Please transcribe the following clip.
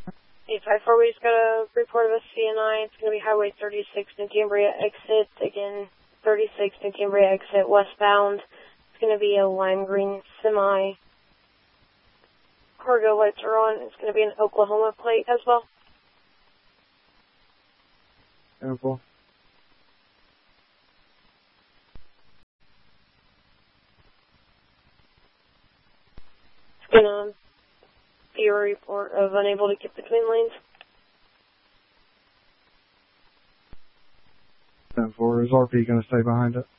854, we just got a report of a CNI. It's going to be Highway 36, New Cambria exit. Again, 36, New Cambria exit, westbound. It's going to be a lime green semi. Cargo lights are on. It's going to be an Oklahoma plate as well. Sample. It's going to be a report of unable to get between lanes. 10-4, is RP going to stay behind it?